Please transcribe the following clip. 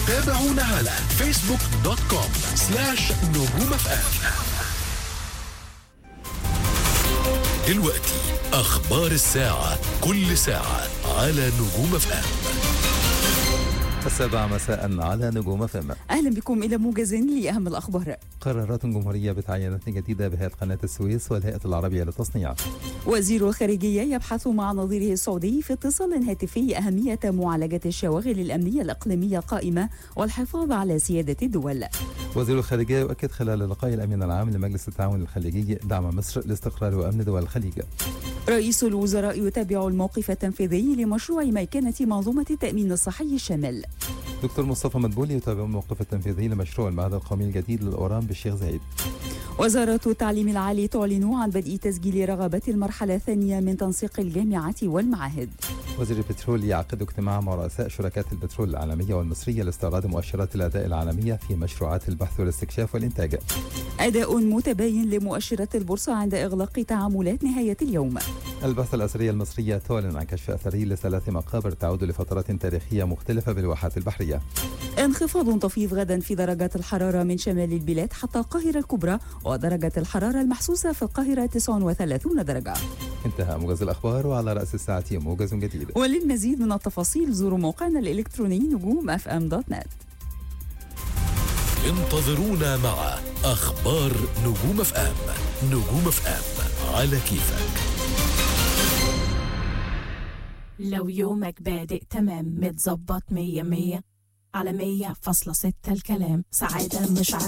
تابعونا على facebook.com/نجوم FM. دلوقتي أخبار الساعة، كل ساعة على نجوم FM. 7 مساء على نجوم FM. أهلا بكم إلى موجز لأهم الأخبار. قرارات جمهورية بتعيينات جديدة بهيئة قناة السويس والهيئة العربية للتصنيع. وزير الخارجية يبحث مع نظيره السعودي في اتصال هاتفي أهمية معالجة الشواغل الأمنية الإقليمية القائمة والحفاظ على سيادة الدول. وزير الخارجية يؤكد خلال لقاء الأمين العام لمجلس التعاون الخليجي دعم مصر لاستقرار وأمن دول الخليج. رئيس الوزراء يتابع الموقف التنفيذي لمشروع ميكنة منظومة التأمين الصحي الشامل. دكتور مصطفى مدبولي يتابع الموقف التنفيذي لمشروع المعهد القومي الجديد للأورام بالشيخ زايد. وزارة التعليم العالي تعلن عن بدء تسجيل رغبات المرحلة الثانية من تنسيق الجامعات والمعاهد. وزير البترول يعقد اجتماع مع رؤساء شركات البترول العالمية والمصرية لاستعراض مؤشرات الأداء العالمية في مشروعات البحث والاستكشاف والإنتاج. أداء متباين لمؤشرات البورصة عند إغلاق تعاملات نهاية اليوم. البعثة الأثرية المصرية تعلن عن كشف أثري ل3 مقابر تعود لفترات تاريخية مختلفة بالواحات البحرية. انخفاض طفيف غدا في درجات الحرارة من شمال البلاد حتى القاهرة الكبرى، ودرجة الحرارة المحسوسة في القاهرة 39 درجة. انتهى موجز الأخبار، وعلى رأس الساعة موجز جديد. وللمزيد من التفاصيل زوروا موقعنا الإلكتروني نجوم.fm.net. انتظرونا مع أخبار نجوم FM. نجوم FM على كيفك. لو يومك بادئ تمام متظبط 100 على 100.6 الكلام سعادة مش